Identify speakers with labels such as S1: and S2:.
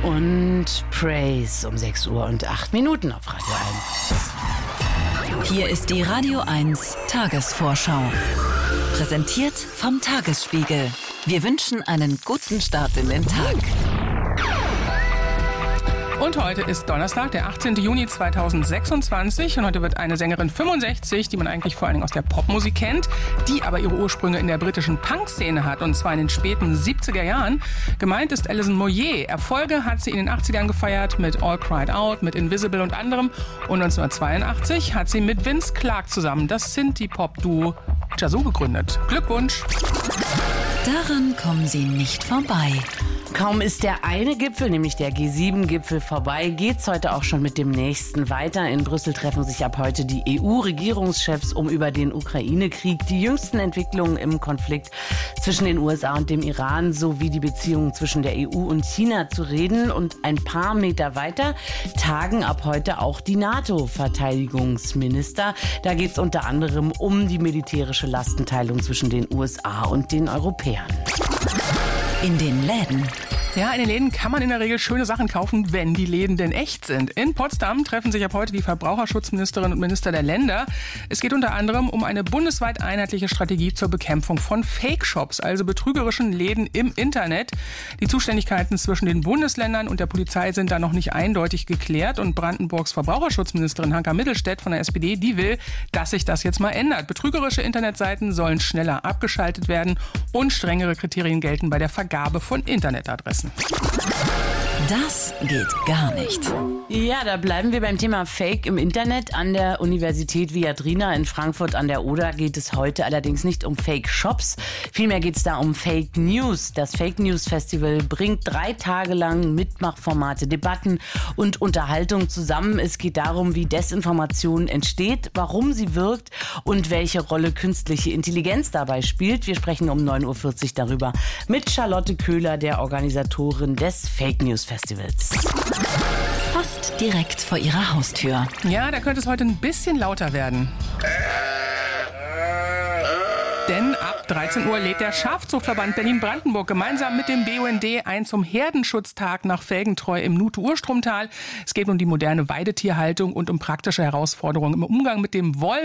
S1: und Praise um 6 Uhr und 8 Minuten auf Radio
S2: 1. Hier ist die Radio 1 Tagesvorschau. Präsentiert vom Tagesspiegel. Wir wünschen einen guten Start in den Tag.
S3: Und heute ist Donnerstag, der 18. Juni 2026. Und heute wird eine Sängerin 65, die man eigentlich vor allen Dingen aus der Popmusik kennt, die aber ihre Ursprünge in der britischen Punk-Szene hat, und zwar in den späten 70er Jahren. Gemeint ist Alison Moyet. Erfolge hat sie in den 80ern gefeiert mit All Cried Out, mit Invisible und anderem. Und 1982 hat sie mit Vince Clarke zusammen das Synthie-Pop-Duo Yazoo gegründet. Glückwunsch!
S2: Daran kommen Sie nicht vorbei.
S1: Kaum ist der eine Gipfel, nämlich der G7-Gipfel, vorbei, geht's heute auch schon mit dem nächsten weiter. In Brüssel treffen sich ab heute die EU-Regierungschefs, um über den Ukraine-Krieg, die jüngsten Entwicklungen im Konflikt zwischen den USA und dem Iran sowie die Beziehungen zwischen der EU und China zu reden. Und ein paar Meter weiter tagen ab heute auch die NATO-Verteidigungsminister. Da geht's unter anderem um die militärische Lastenteilung zwischen den USA und den Europäern.
S2: In den Läden.
S3: Ja, in den Läden kann man in der Regel schöne Sachen kaufen, wenn die Läden denn echt sind. In Potsdam treffen sich ab heute die Verbraucherschutzministerinnen und Minister der Länder. Es geht unter anderem um eine bundesweit einheitliche Strategie zur Bekämpfung von Fake-Shops, also betrügerischen Läden im Internet. Die Zuständigkeiten zwischen den Bundesländern und der Polizei sind da noch nicht eindeutig geklärt. Und Brandenburgs Verbraucherschutzministerin Hanka Mittelstädt von der SPD, die will, dass sich das jetzt mal ändert. Betrügerische Internetseiten sollen schneller abgeschaltet werden und strengere Kriterien gelten bei der Vergabe von Internetadressen.
S2: Das geht gar nicht.
S1: Ja, da bleiben wir beim Thema Fake im Internet. An der Universität Viadrina in Frankfurt an der Oder geht es heute allerdings nicht um Fake-Shops. Vielmehr geht es da um Fake News. Das Fake News Festival bringt 3 Tage lang Mitmachformate, Debatten und Unterhaltung zusammen. Es geht darum, wie Desinformation entsteht, warum sie wirkt und welche Rolle künstliche Intelligenz dabei spielt. Wir sprechen um 9.40 Uhr darüber mit Charlotte Köhler, der Organisatorin des Fake News Festivals.
S2: Fast direkt vor Ihrer Haustür.
S3: Ja, da könnte es heute ein bisschen lauter werden. Denn ab 13 Uhr lädt der Schafzuchtverband Berlin-Brandenburg gemeinsam mit dem BUND ein zum Herdenschutztag nach Felgentreu im Nute-Urstromtal. Es geht um die moderne Weidetierhaltung und um praktische Herausforderungen im Umgang mit dem Wolf.